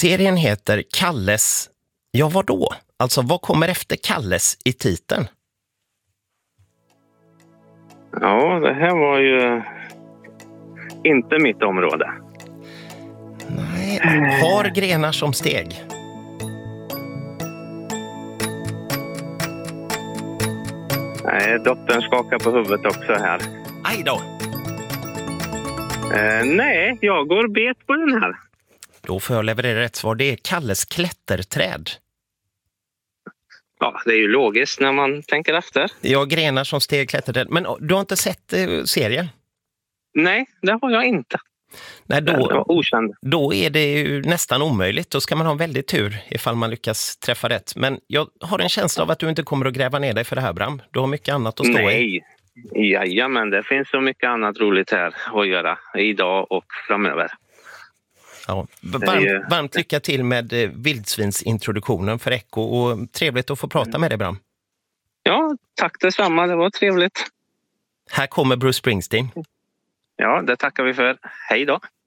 Serien heter Kalles... Ja, vad då? Alltså, vad kommer efter Kalles i titeln? Ja, det här var ju inte mitt område. Nej, har grenar som steg. Nej, dottern skakar på huvudet också här. Aj då! Nej, jag går bet på den här. Då får jag leverera rätt svar. Det är Kalles klätterträd. Ja, det är ju logiskt när man tänker efter. Ja, grenar som steg, klätterträd. Men du har inte sett serien? Nej, det har jag inte. Nej, Det var okänd. då är det ju nästan omöjligt. Då ska man ha väldigt tur ifall man lyckas träffa rätt. Men jag har en känsla av att du inte kommer att gräva ner dig för det här, Bram. Du har mycket annat att stå i. Nej, jajamän, det finns så mycket annat roligt här att göra idag och framöver. Ja. Varmt lycka till med vildsvinsintroduktionen för Echo och trevligt att få prata med dig, Bram. Ja, tack detsamma. Det var trevligt. Här kommer Bruce Springsteen. Ja, det tackar vi för. Hej då!